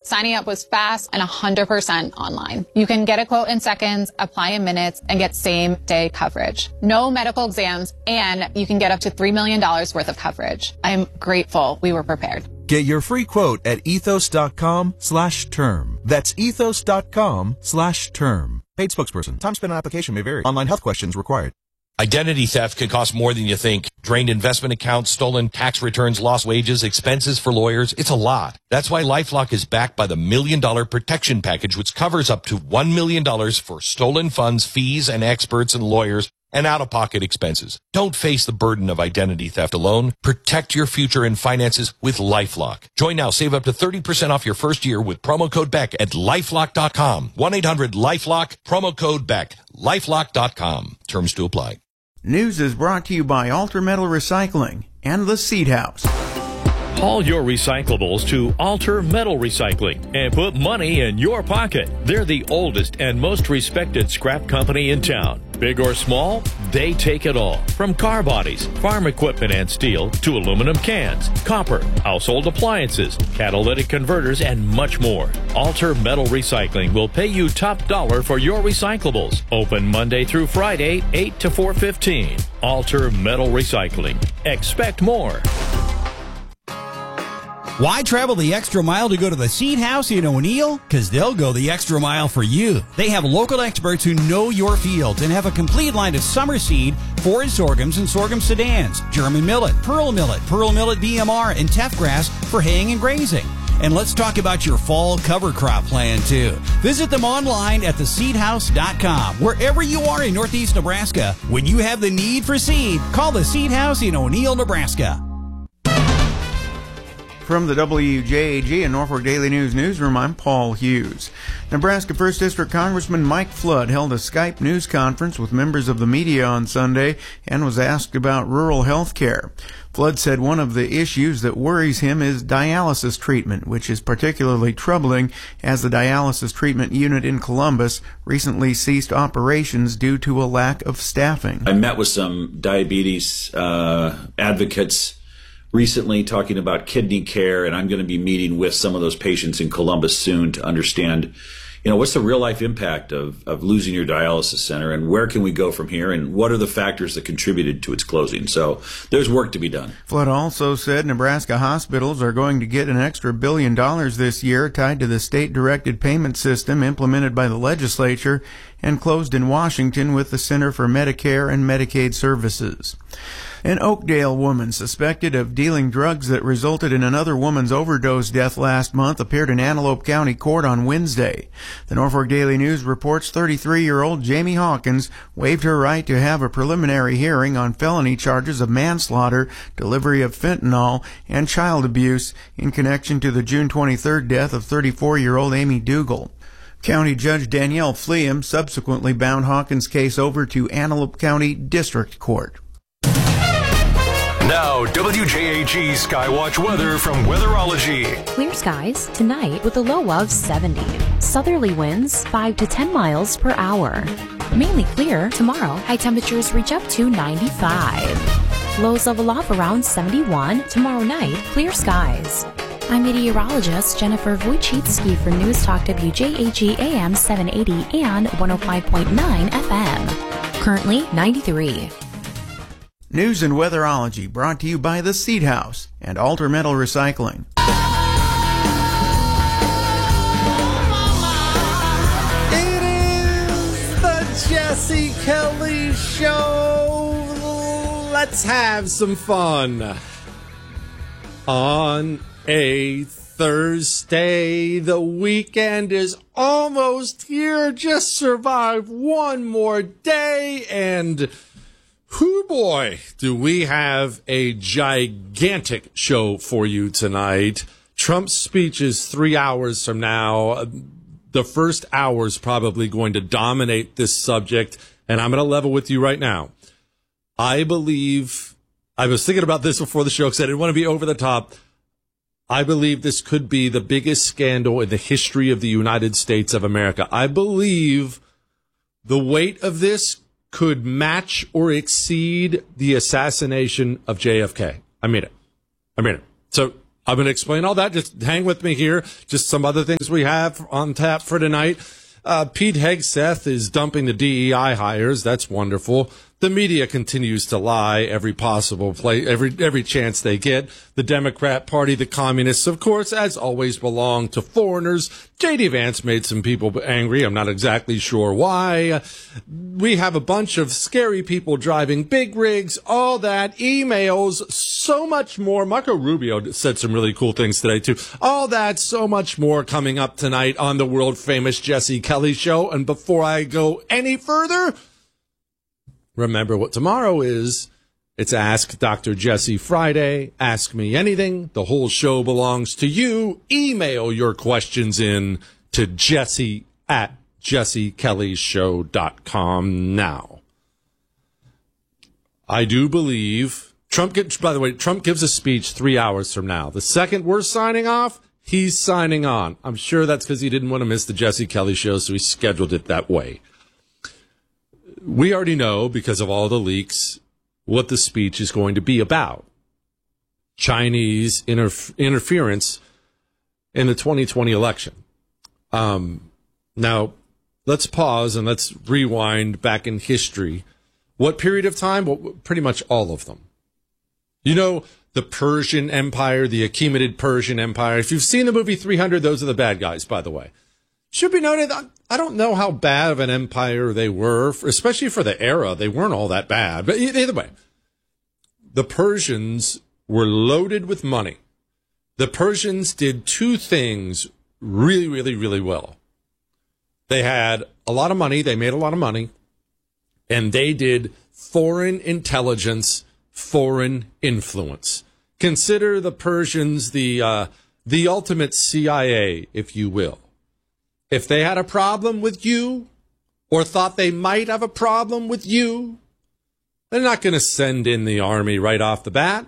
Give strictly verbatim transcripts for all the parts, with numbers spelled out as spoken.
Signing up was fast and one hundred percent online. You can get a quote in seconds, apply in minutes, and get same-day coverage. No medical exams, and you can get up to three million dollars worth of coverage. I am grateful we were prepared. Get your free quote at ethos.com slash term. That's ethos.com slash term. Paid spokesperson. Time spent on application may vary. Online health questions required. Identity theft can cost more than you think. Drained investment accounts, stolen tax returns, lost wages, expenses for lawyers. It's a lot. That's why LifeLock is backed by the Million Dollar Protection Package, which covers up to one million dollars for stolen funds, fees, and experts and lawyers, and out-of-pocket expenses. Don't face the burden of identity theft alone. Protect your future and finances with LifeLock. Join now. Save up to thirty percent off your first year with promo code Beck at lifelock dot com. one eight hundred lifelock, promo code Beck. lifelock dot com. Terms to apply. News is brought to you by Alter Metal Recycling and the Seed House. Haul your recyclables to Alter Metal Recycling and put money in your pocket. They're the oldest and most respected scrap company in town. Big or small, they take it all. From car bodies, farm equipment and steel, to aluminum cans, copper, household appliances, catalytic converters, and much more. Alter Metal Recycling will pay you top dollar for your recyclables. Open Monday through Friday, eight to four fifteen. Alter Metal Recycling. Expect more. Why travel the extra mile to go to the Seed House in O'Neill? Because they'll go the extra mile for you. They have local experts who know your fields and have a complete line of summer seed, forage sorghums, and sorghum sedans, German millet, pearl millet, pearl millet B M R, and teff grass for haying and grazing. And let's talk about your fall cover crop plan, too. Visit them online at the seed house dot com. Wherever you are in Northeast Nebraska, when you have the need for seed, call the Seed House in O'Neill, Nebraska. From the W J A G and Norfolk Daily News newsroom, I'm Paul Hughes. Nebraska first District Congressman Mike Flood held a Skype news conference with members of the media on Sunday and was asked about rural health care. Flood said one of the issues that worries him is dialysis treatment, which is particularly troubling as the dialysis treatment unit in Columbus recently ceased operations due to a lack of staffing. I met with some diabetes uh, advocates recently talking about kidney care, and I'm going to be meeting with some of those patients in Columbus soon to understand, you know, what's the real life impact of, of losing your dialysis center, and where can we go from here, and what are the factors that contributed to its closing. So there's work to be done. Flood also said Nebraska hospitals are going to get an extra billion dollars this year tied to the state-directed payment system implemented by the legislature and closed in Washington with the Center for Medicare and Medicaid Services. An Oakdale woman suspected of dealing drugs that resulted in another woman's overdose death last month appeared in Antelope County Court on Wednesday. The Norfolk Daily News reports thirty-three-year-old Jamie Hawkins waived her right to have a preliminary hearing on felony charges of manslaughter, delivery of fentanyl, and child abuse in connection to the June twenty-third death of thirty-four-year-old Amy Dougal. County Judge Danielle Fleam subsequently bound Hawkins' case over to Antelope County District Court. Now, W J A G Skywatch weather from Weatherology. Clear skies tonight with a low of seventy. Southerly winds five to ten miles per hour. Mainly clear tomorrow. High temperatures reach up to ninety-five. Lows level off around seventy-one. Tomorrow night, clear skies. I'm meteorologist Jennifer Wojcicki for News Talk W J A G A M seven eighty and one oh five point nine F M. Currently ninety-three. News and Weatherology brought to you by the Seed House and Alter Metal Recycling. It is the Jesse Kelly Show. Let's have some fun. On a Thursday, the weekend is almost here. Just survive one more day and... Hoo boy, do we have a gigantic show for you tonight. Trump's speech is three hours from now. The first hour is probably going to dominate this subject, and I'm going to level with you right now. I believe, I was thinking about this before the show because I didn't want to be over the top. I believe this could be the biggest scandal in the history of the United States of America. I believe the weight of this could match or exceed the assassination of J F K. I mean it. I mean it. So I'm going to explain all that. Just hang with me here. Just some other things we have on tap for tonight. Uh, Pete Hegseth is dumping the D E I hires. That's wonderful. The media continues to lie every possible play, every every chance they get. The Democrat Party, the communists, of course, as always, belong to foreigners. J D Vance made some people angry. I'm not exactly sure why. We have a bunch of scary people driving big rigs, all that, emails, so much more. Marco Rubio said some really cool things today, too. All that, so much more coming up tonight on the world-famous Jesse Kelly Show. And before I go any further, remember what tomorrow is. It's Ask Doctor Jesse Friday. Ask me anything. The whole show belongs to you. Email your questions in to Jesse at jesse kelly show dot com now. I do believe Trump gets, by the way, Trump gives a speech three hours from now. The second we're signing off, he's signing on. I'm sure that's because he didn't want to miss the Jesse Kelly Show, so he scheduled it that way. We already know, because of all the leaks, what the speech is going to be about. Chinese interf- interference in the twenty twenty election. Um, now, let's pause and let's rewind back in history. What period of time? Well, pretty much all of them. You know, the Persian Empire, the Achaemenid Persian Empire. If you've seen the movie three hundred, those are the bad guys, by the way. Should be noted, I don't know how bad of an empire they were, especially for the era. They weren't all that bad. But either way, the Persians were loaded with money. The Persians did two things really, really, really well. They had a lot of money. They made a lot of money. And they did foreign intelligence, foreign influence. Consider the Persians the uh, the ultimate C I A, if you will. If they had a problem with you, or thought they might have a problem with you, they're not going to send in the army right off the bat.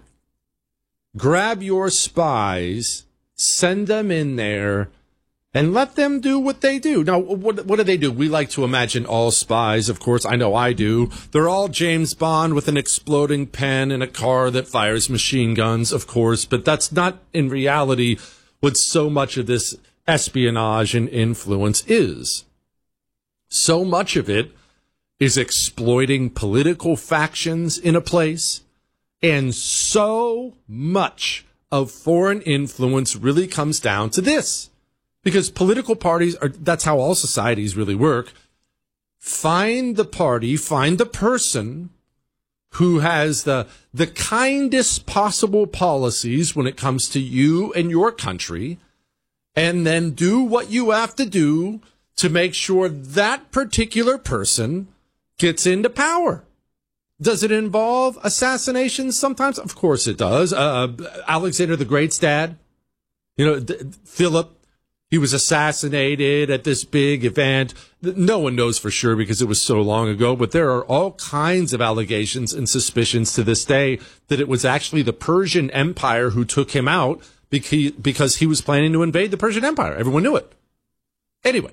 Grab your spies, send them in there, and let them do what they do. Now, what, what do they do? We like to imagine all spies, of course. I know I do. They're all James Bond with an exploding pen and a car that fires machine guns, of course. But that's not, in reality, what so much of this espionage and influence is. So much of it is exploiting political factions in a place, and so much of foreign influence really comes down to this. Because political parties are, that's how all societies really work. Find the party, find the person who has the the kindest possible policies when it comes to you and your country, and then do what you have to do to make sure that particular person gets into power. Does it involve assassinations sometimes? Of course it does. Uh, Alexander the Great's dad, you know, D- Philip, he was assassinated at this big event. No one knows for sure because it was so long ago, but there are all kinds of allegations and suspicions to this day that it was actually the Persian Empire who took him out because he was planning to invade the Persian Empire. Everyone knew it. Anyway,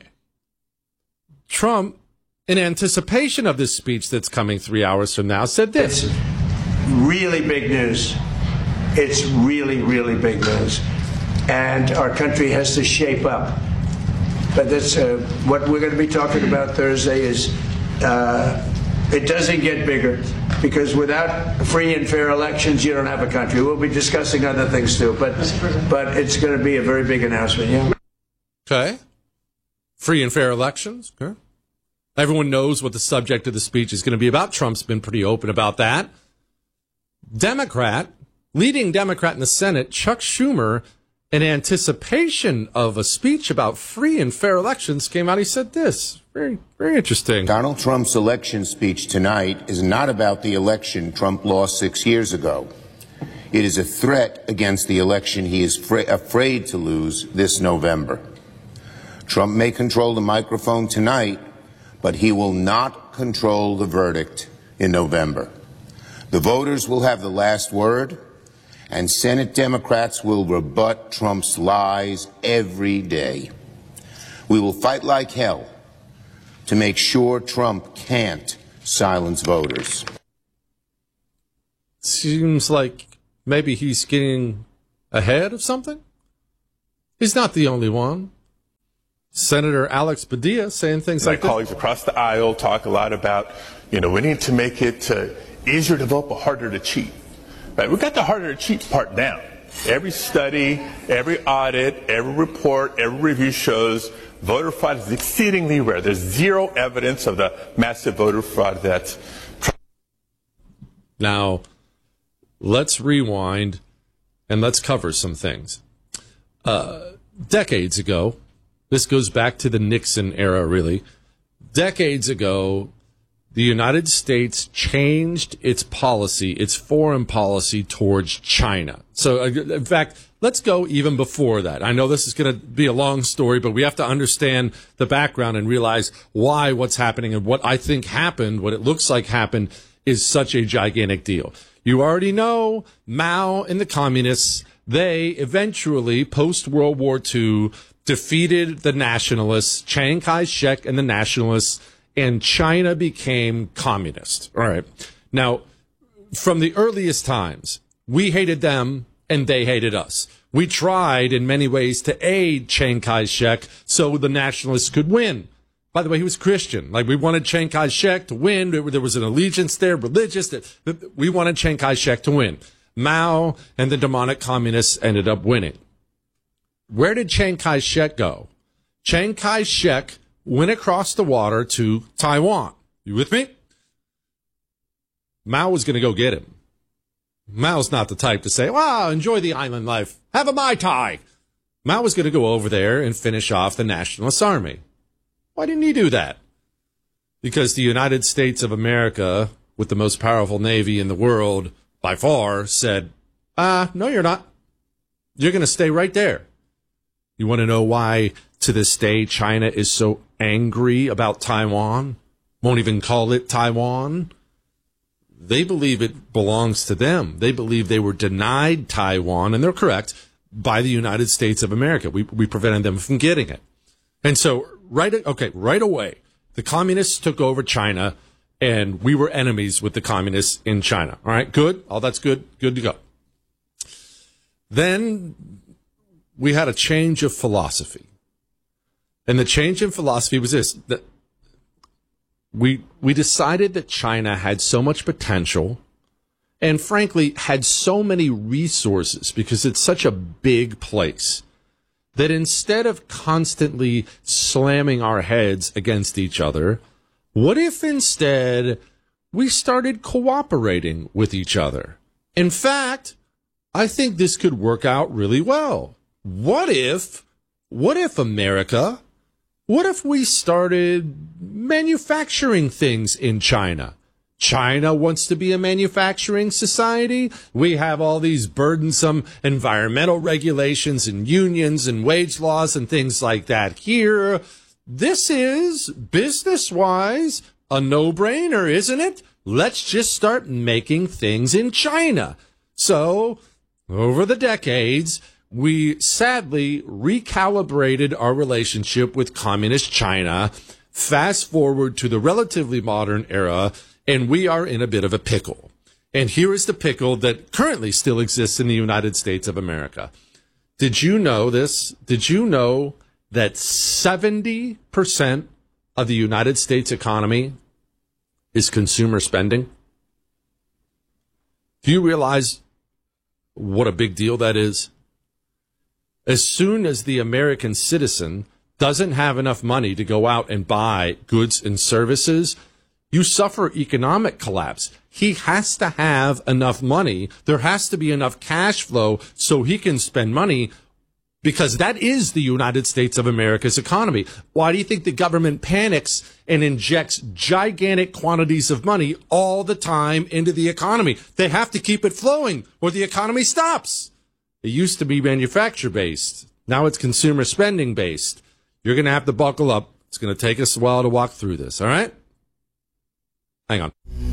Trump, in anticipation of this speech that's coming three hours from now, said this. It's really big news. It's really, really big news. And our country has to shape up. But that's uh, what we're going to be talking about Thursday is uh, it doesn't get bigger, because without free and fair elections, you don't have a country. We'll be discussing other things too, but but it's going to be a very big announcement. Yeah. Okay. Free and fair elections. Okay. Everyone knows what the subject of the speech is going to be about. Trump's been pretty open about that. Democrat, leading Democrat in the Senate, Chuck Schumer, in anticipation of a speech about free and fair elections, came out. He said this. Very, very interesting. Donald Trump's election speech tonight is not about the election Trump lost six years ago. It is a threat against the election he is fra- afraid to lose this November. Trump may control the microphone tonight, but he will not control the verdict in November. The voters will have the last word, and Senate Democrats will rebut Trump's lies every day. We will fight like hell to make sure Trump can't silence voters. Seems like maybe he's getting ahead of something? He's not the only one. Senator Alex Padilla saying things My like this. My colleagues across the aisle talk a lot about, you know, we need to make it uh, easier to vote but harder to cheat. Right? We got the harder to cheat part down. Every study, every audit, every report, every review shows voter fraud is exceedingly rare. There's zero evidence of the massive voter fraud that's... Now, let's rewind and let's cover some things. Uh, decades ago, this goes back to the Nixon era, really. Decades ago, the United States changed its policy, its foreign policy towards China. So, in fact, let's go even before that. I know this is going to be a long story, but we have to understand the background and realize why what's happening and what I think happened, what it looks like happened, is such a gigantic deal. You already know Mao and the communists, they eventually, post-World War Two, defeated the nationalists, Chiang Kai-shek and the nationalists, and China became communist. All right. Now, from the earliest times, we hated them and they hated us. We tried in many ways to aid Chiang Kai-shek so the nationalists could win. By the way, he was Christian. Like, we wanted Chiang Kai-shek to win. There was an allegiance there, religious. We wanted Chiang Kai-shek to win. Mao and the demonic communists ended up winning. Where did Chiang Kai-shek go? Chiang Kai-shek went across the water to Taiwan. You with me? Mao was going to go get him. Mao's not the type to say, wow, enjoy the island life. Have a Mai Tai. Mao was going to go over there and finish off the nationalist army. Why didn't he do that? Because the United States of America, with the most powerful navy in the world by far, said, ah, no, you're not. You're going to stay right there. You want to know why, to this day, China is so angry about Taiwan? Won't even call it Taiwan? They believe it belongs to them. They believe they were denied Taiwan, and they're correct, by the United States of America. We, we prevented them from getting it. And so, right, okay, right away, the communists took over China, and we were enemies with the communists in China. All right, good. All that's good. Good to go. Then we had a change of philosophy. And the change in philosophy was this, that we we decided that China had so much potential and, frankly, had so many resources because it's such a big place that instead of constantly slamming our heads against each other, what if instead we started cooperating with each other? In fact, I think this could work out really well. What if, what if America, what if we started manufacturing things in China? China wants to be a manufacturing society. We have all these burdensome environmental regulations and unions and wage laws and things like that here. This is, business-wise, a no-brainer, isn't it? Let's just start making things in China. So, over the decades, we sadly recalibrated our relationship with communist China. Fast forward to the relatively modern era, and we are in a bit of a pickle. And here is the pickle that currently still exists in the United States of America. Did you know this? Did you know that seventy percent of the United States economy is consumer spending? Do you realize what a big deal that is? As soon as the American citizen doesn't have enough money to go out and buy goods and services, you suffer economic collapse. He has to have enough money. There has to be enough cash flow so he can spend money, because that is the United States of America's economy. Why do you think the government panics and injects gigantic quantities of money all the time into the economy? They have to keep it flowing or the economy stops. It used to be manufacturer-based. Now it's consumer spending-based. You're going to have to buckle up. It's going to take us a while to walk through this, all right? Hang on.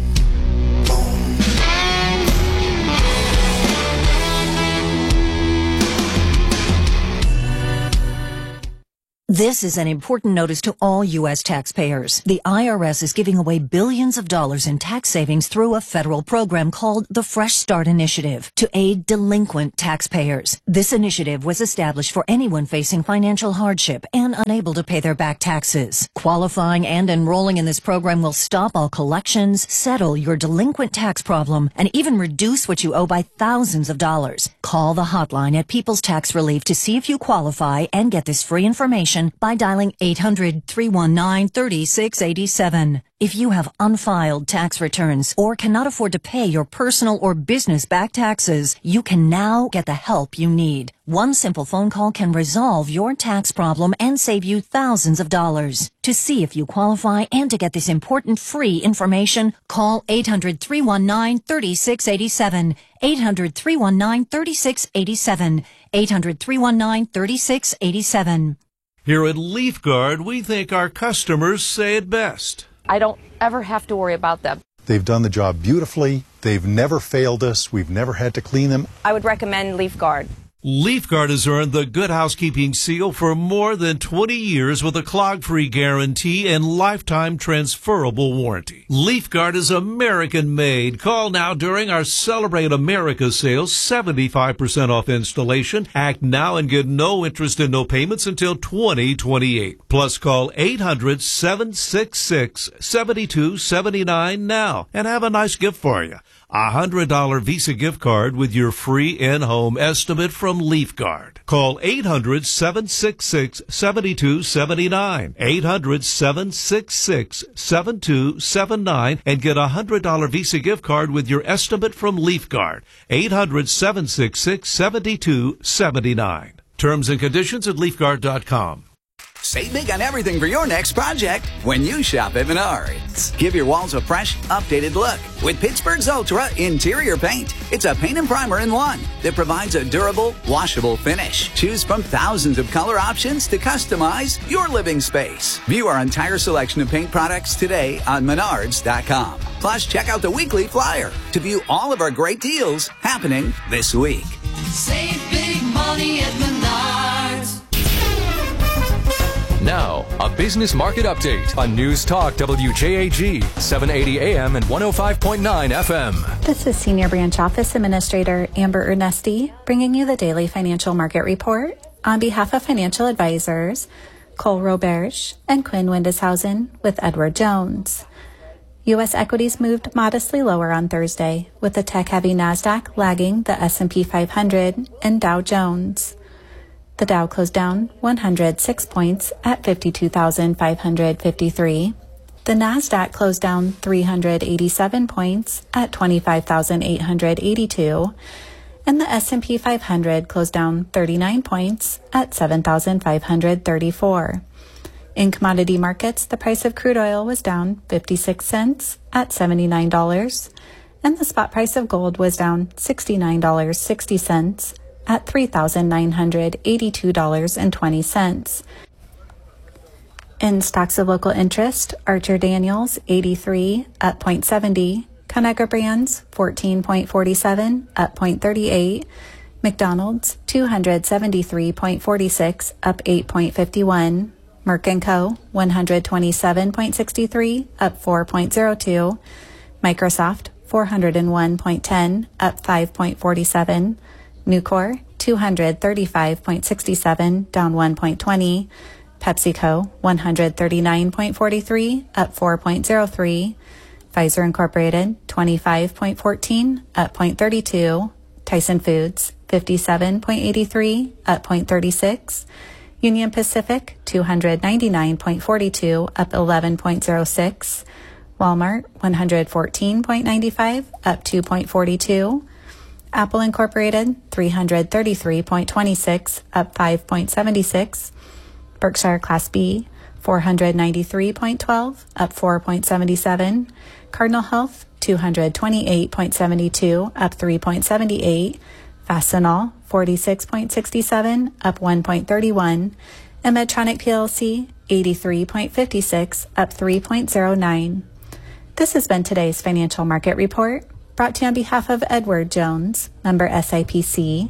This is an important notice to all U S taxpayers. The I R S is giving away billions of dollars in tax savings through a federal program called the Fresh Start Initiative to aid delinquent taxpayers. This initiative was established for anyone facing financial hardship and unable to pay their back taxes. Qualifying and enrolling in this program will stop all collections, settle your delinquent tax problem, and even reduce what you owe by thousands of dollars. Call the hotline at People's Tax Relief to see if you qualify and get this free information by dialing eight hundred, three one nine, three six eight seven. If you have unfiled tax returns or cannot afford to pay your personal or business back taxes, you can now get the help you need. One simple phone call can resolve your tax problem and save you thousands of dollars. To see if you qualify and to get this important free information, call eight hundred, three one nine, three six eight seven. eight hundred, three one nine, three six eight seven. eight hundred, three one nine, three six eight seven. Here at LeafGuard, we think our customers say it best. I don't ever have to worry about them. They've done the job beautifully. They've never failed us. We've never had to clean them. I would recommend LeafGuard. LeafGuard has earned the Good Housekeeping seal for more than twenty years with a clog-free guarantee and lifetime transferable warranty. LeafGuard is American-made. Call now during our Celebrate America sale, seventy-five percent off installation. Act now and get no interest and no payments until twenty twenty-eight. Plus, call eight hundred, seven six six, seven two seven nine now and have a nice gift for you. A one hundred dollars Visa gift card with your free in-home estimate from LeafGuard. Call eight hundred, seven six six, seven two seven nine. eight hundred, seven six six, seven two seven nine and get a one hundred dollars Visa gift card with your estimate from LeafGuard. eight hundred, seven six six, seven two seven nine. Terms and conditions at leaf guard dot com. Save big on everything for your next project when you shop at Menards. Give your walls a fresh, updated look with Pittsburgh's Ultra Interior Paint. It's a paint and primer in one that provides a durable, washable finish. Choose from thousands of color options to customize your living space. View our entire selection of paint products today on menards dot com. Plus, check out the weekly flyer to view all of our great deals happening this week. Save big money at Menards. Now, a business market update on News Talk W J A G, seven eighty A M and one oh five point nine F M. This is Senior Branch Office Administrator Amber Ernesti bringing you the daily financial market report on behalf of financial advisors Cole Roberge and Quinn Windishausen with Edward Jones. U S equities moved modestly lower on Thursday, with the tech-heavy NASDAQ lagging the S and P five hundred and Dow Jones. The Dow closed down one hundred six points at fifty-two thousand five hundred fifty-three. The NASDAQ closed down three hundred eighty-seven points at twenty-five thousand eight hundred eighty-two. And the S and P five hundred closed down thirty-nine points at seven thousand five hundred thirty-four. In commodity markets, the price of crude oil was down fifty-six cents at seventy-nine dollars, and the spot price of gold was down sixty-nine dollars and sixty cents at three thousand nine hundred eighty-two dollars and twenty cents. In stocks of local interest, Archer Daniels, eighty-three, up zero point seven zero, Conagra Brands, fourteen point four seven, up zero point three eight, McDonald's, two hundred seventy-three point four six, up eight point five one, Merck and Co., one hundred twenty-seven point six three, up four point zero two, Microsoft, four hundred one point one zero, up five point four seven, Nucor, two hundred thirty-five point six seven, down one point two zero, PepsiCo, one hundred thirty-nine point four three, up four point zero three, Pfizer Incorporated, twenty-five point one four, up zero point three two, Tyson Foods, fifty-seven point eight three, up zero point three six, Union Pacific, two hundred ninety-nine point four two, up eleven point zero six, Walmart, one hundred fourteen point nine five, up two point four two, Apple Incorporated, three hundred thirty-three point two six, up five point seven six, Berkshire Class B, four hundred ninety-three point one two, up four point seven seven, Cardinal Health, two hundred twenty-eight point seven two, up three point seven eight, Fastenal, forty-six point six seven, up one point three one, and Medtronic P L C, eighty-three point five six, up three point zero nine. This has been today's financial market report, brought to you on behalf of Edward Jones, member S I P C,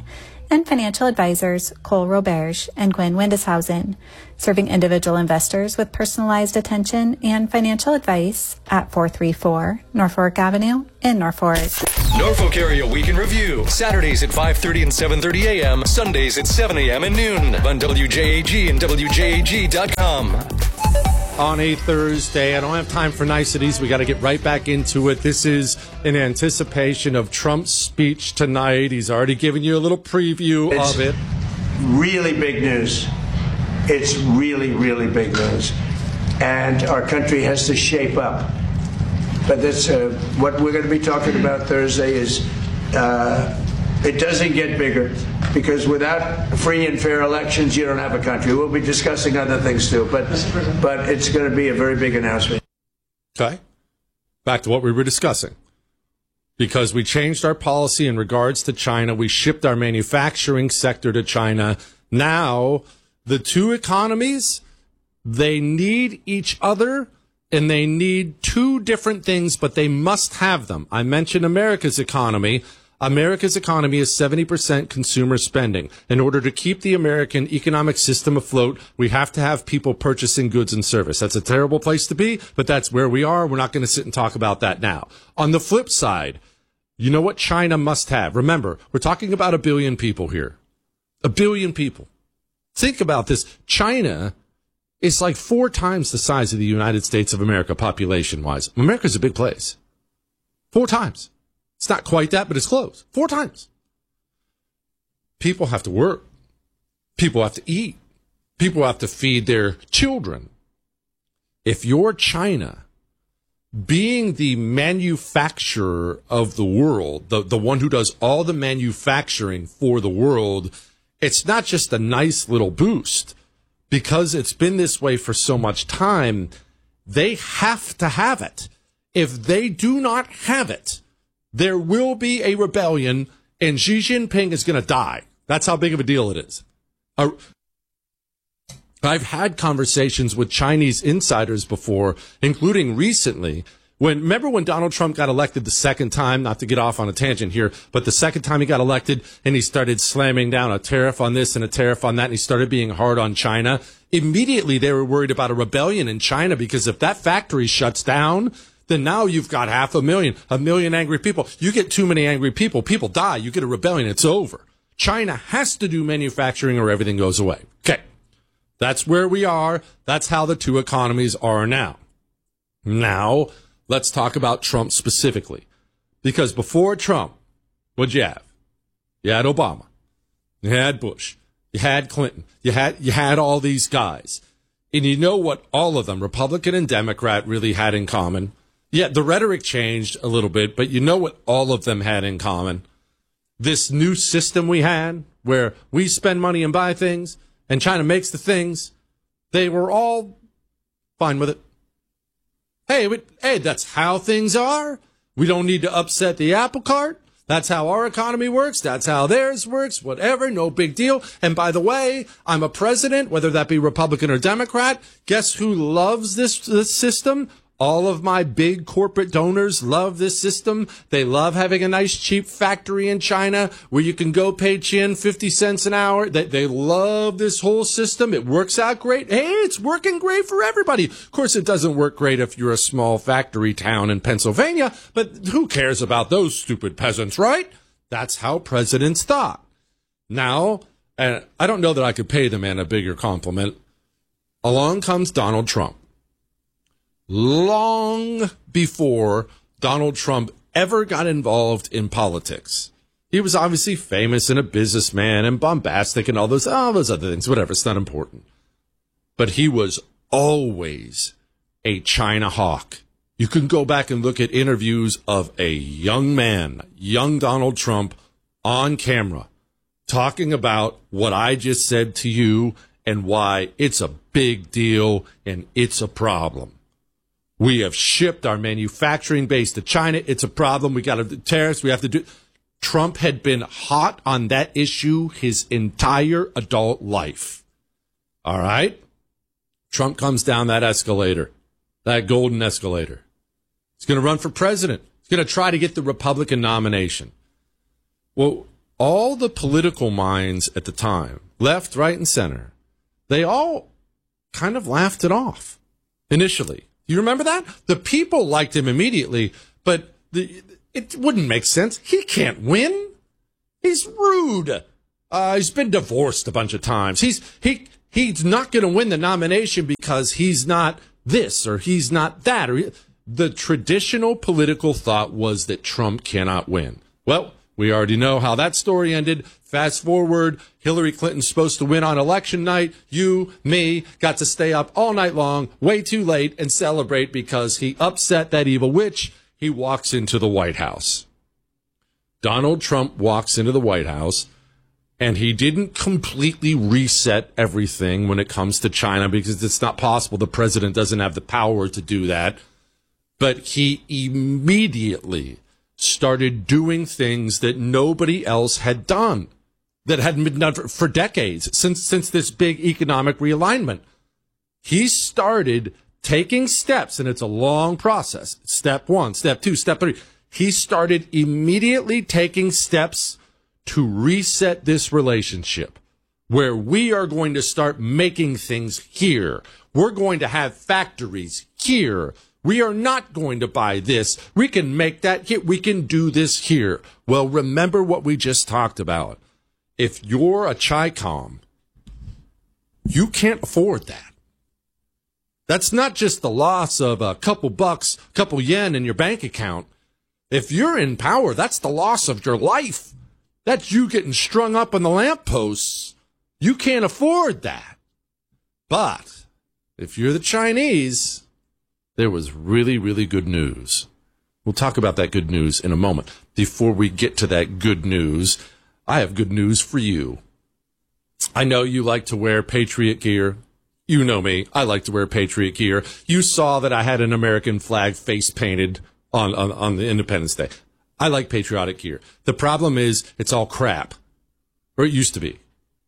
and financial advisors Cole Roberge and Gwen Windishausen, serving individual investors with personalized attention and financial advice at four three four Norfolk Avenue in Norfolk. Norfolk Area Week in Review. Saturdays at five thirty and seven thirty a.m. Sundays at seven a.m. and noon on W J A G and W J A G dot com. On a Thursday, I don't have time for niceties. We got to get right back into it. This is in anticipation of Trump's speech tonight. He's already given you a little preview It's of it. Really big news. It's really, really big news. And our country has to shape up. But that's uh, what we're going to be talking about Thursday is uh, it doesn't get bigger, because without free and fair elections, you don't have a country. We'll be discussing other things too, but but it's going to be a very big announcement. Okay. Back to what we were discussing. Because we changed our policy in regards to China, we shipped our manufacturing sector to China. Now, the two economies, they need each other, and they need two different things, but they must have them. I mentioned America's economy. America's economy is seventy percent consumer spending. In order to keep the American economic system afloat, we have to have people purchasing goods and service. That's a terrible place to be, but that's where we are. We're not going to sit and talk about that now. On the flip side, you know what China must have? Remember, we're talking about a billion people here. A billion people. Think about this. China is like four times the size of the United States of America population-wise. America's a big place. Four times. It's not quite that, but it's close. Four times. People have to work. People have to eat. People have to feed their children. If you're China, being the manufacturer of the world, the, the one who does all the manufacturing for the world, it's not just a nice little boost. Because it's been this way for so much time, they have to have it. If they do not have it, there will be a rebellion, and Xi Jinping is going to die. That's how big of a deal it is. Uh, I've had conversations with Chinese insiders before, including recently. When remember when Donald Trump got elected the second time, not to get off on a tangent here, but the second time he got elected and he started slamming down a tariff on this and a tariff on that, and he started being hard on China. Immediately they were worried about a rebellion in China, because if that factory shuts down, then now you've got half a million, a million angry people. You get too many angry people, people die, you get a rebellion, it's over. China has to do manufacturing or everything goes away. Okay, that's where we are. That's how the two economies are now. Now, let's talk about Trump specifically. Because before Trump, what'd you have? You had Obama. You had Bush. You had Clinton. You had, you had all these guys. And you know what all of them, Republican and Democrat, really had in common? Yeah, the rhetoric changed a little bit, but you know what all of them had in common? This new system we had, where we spend money and buy things, and China makes the things, they were all fine with it. Hey, we, hey, that's how things are. We don't need to upset the apple cart. That's how our economy works. That's how theirs works. Whatever, no big deal. And by the way, I'm a president, whether that be Republican or Democrat. Guess who loves this, this system? All of my big corporate donors love this system. They love having a nice cheap factory in China where you can go pay Chin fifty cents an hour. They, they love this whole system. It works out great. Hey, it's working great for everybody. Of course, it doesn't work great if you're a small factory town in Pennsylvania, but who cares about those stupid peasants, right? That's how presidents thought. Now, and I don't know that I could pay the man a bigger compliment. Along comes Donald Trump. Long before Donald Trump ever got involved in politics. He was obviously famous and a businessman and bombastic and all those, all those other things, whatever, it's not important. But he was always a China hawk. You can go back and look at interviews of a young man, young Donald Trump, on camera, talking about what I just said to you and why it's a big deal and it's a problem. We have shipped our manufacturing base to China. It's a problem. We got to do tariffs. We have to do. Trump had been hot on that issue his entire adult life. All right? Trump comes down that escalator, that golden escalator. He's going to run for president. He's going to try to get the Republican nomination. Well, all the political minds at the time, left, right, and center, they all kind of laughed it off initially. You remember that? The people liked him immediately, but the, it wouldn't make sense. He can't win. He's rude. Uh, he's been divorced a bunch of times. He's he he's not going to win the nomination because he's not this or he's not that. Or he, the traditional political thought was that Trump cannot win. Well, we already know how that story ended. Fast forward, Hillary Clinton's supposed to win on election night. You, me, got to stay up all night long, way too late, and celebrate because he upset that evil witch. He walks into the White House. Donald Trump walks into the White House, and he didn't completely reset everything when it comes to China because it's not possible. The president doesn't have the power to do that. But he immediately started doing things that nobody else had done, that hadn't been done for, for decades, since since this big economic realignment. He started taking steps, and it's a long process. Step one, step two, step three. He started immediately taking steps to reset this relationship, where we are going to start making things here. We're going to have factories here. We are not going to buy this. We can make that here. We can do this here. Well, remember what we just talked about. If you're a Chi-Com, you can't afford that. That's not just the loss of a couple bucks, a couple yen in your bank account. If you're in power, that's the loss of your life. That's you getting strung up on the lampposts. You can't afford that. But if you're the Chinese, there was really, really good news. We'll talk about that good news in a moment. Before we get to that good news, I have good news for you. I know you like to wear Patriot gear. You know me. I like to wear Patriot gear. You saw that I had an American flag face painted on, on, on the Independence Day. I like patriotic gear. The problem is it's all crap. Or it used to be.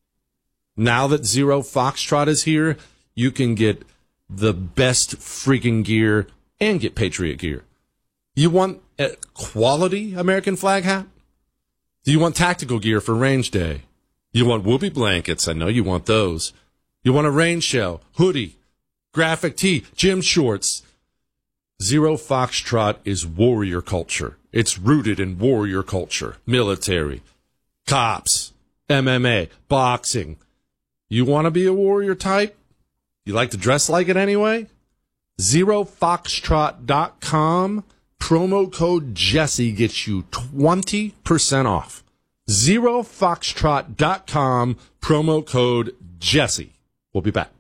Now that Zero Foxtrot is here, you can get the best freaking gear and get Patriot gear. You want a quality American flag hat? Do you want tactical gear for range day? You want whoopee blankets? I know you want those. You want a rain shell, hoodie, graphic tee, gym shorts. Zero Foxtrot is warrior culture. It's rooted in warrior culture, military, cops, M M A, boxing. You want to be a warrior type? You like to dress like it anyway? zero foxtrot dot com. Promo code Jesse gets you twenty percent off. zero foxtrot dot com. Promo code Jesse. We'll be back.